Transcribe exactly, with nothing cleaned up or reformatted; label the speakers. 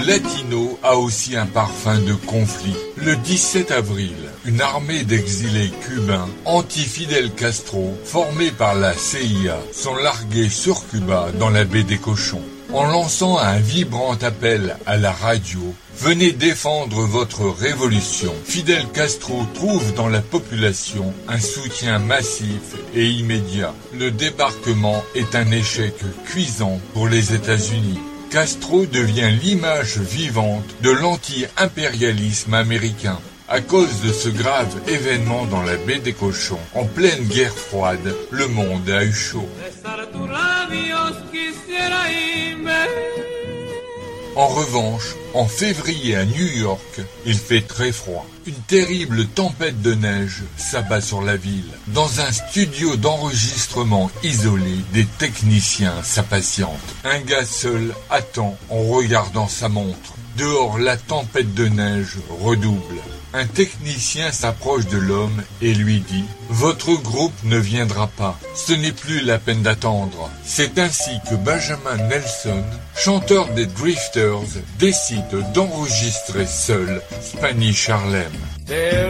Speaker 1: latino a aussi un parfum de conflit. Le dix-sept avril, une armée d'exilés cubains anti-Fidel Castro, formée par la C I A, sont largués sur Cuba dans la baie des Cochons. En lançant un vibrant appel à la radio, venez défendre votre révolution. Fidel Castro trouve dans la population un soutien massif et immédiat. Le débarquement est un échec cuisant pour les États-Unis. Castro devient l'image vivante de l'anti-impérialisme américain. À cause de ce grave événement dans la baie des Cochons, en pleine guerre froide, le monde a eu chaud. En revanche, en février à New York, il fait très froid. Une terrible tempête de neige s'abat sur la ville. Dans un studio d'enregistrement isolé, des techniciens s'impatientent. Un gars seul attend en regardant sa montre. Dehors, la tempête de neige redouble. Un technicien s'approche de l'homme et lui dit « Votre groupe ne viendra pas, ce n'est plus la peine d'attendre ». C'est ainsi que Benjamin Nelson, chanteur des Drifters, décide d'enregistrer seul Spanish Harlem.